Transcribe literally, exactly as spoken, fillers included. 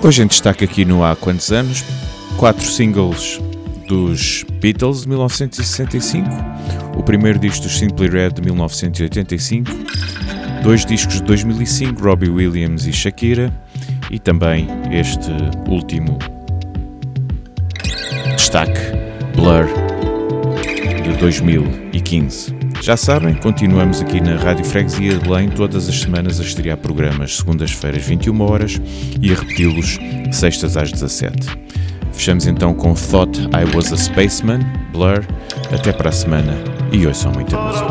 Hoje em destaque aqui no Há Quantos Anos, quatro singles dos Beatles de mil novecentos e sessenta e cinco, o primeiro disco dos Simply Red de mil novecentos e oitenta e cinco, dois discos de dois mil e cinco, Robbie Williams e Shakira, e também este último destaque, Blur, de dois mil e quinze. Já sabem, continuamos aqui na Rádio Freguesia de Belém todas as semanas a estrear programas segundas-feiras vinte e uma horas e a repeti-los sextas às dezassete. Fechamos então com Thought I Was a Spaceman, Blur. Até para a semana e ouçam muita música.